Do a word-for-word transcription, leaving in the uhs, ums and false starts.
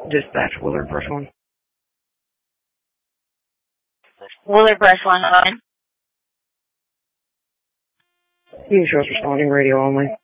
Dispatch, Willard, press one. Willard, press one. On. You show us responding, radio only.